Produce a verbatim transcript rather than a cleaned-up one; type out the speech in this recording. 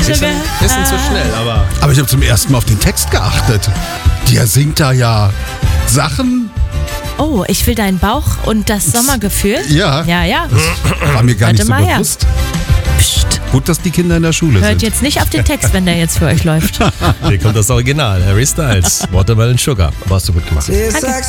Sugar. Bisschen zu schnell, aber... Aber ich habe zum ersten Mal auf den Text geachtet. Der singt da ja Sachen. Oh, ich will deinen Bauch und das Sommergefühl. Ja. Ja, ja. War mir gar Warte nicht so mal her. bewusst. Psst. Gut, dass die Kinder in der Schule Hört sind. jetzt nicht auf den Text, wenn der jetzt für euch läuft. Hier kommt das Original. Harry Styles, Watermelon Sugar. Aber hast du gut gemacht. Danke.